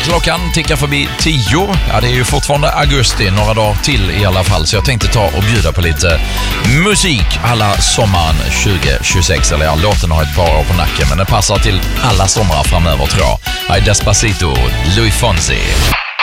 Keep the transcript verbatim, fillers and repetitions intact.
Klockan tickar förbi tio. Ja, det är ju fortfarande augusti, några dagar till i alla fall. Så jag tänkte ta och bjuda på lite musik alla sommaren tjugo tjugosex. Eller ja, låten har ett par år på nacken, men den passar till alla somrar framöver tror jag. Här är Despacito, Luis Fonsi.